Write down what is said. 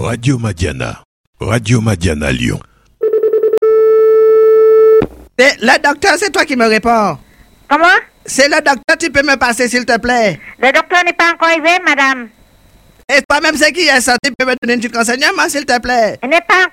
Radio Madiana. Radio Madiana Lyon. Le docteur, c'est toi qui me réponds. Comment? C'est le docteur, tu peux me passer s'il te plaît. Le docteur n'est pas encore arrivé, madame. Et toi-même, c'est qui est ça? Tu peux me donner un petit renseignement s'il te plaît. Il n'est pas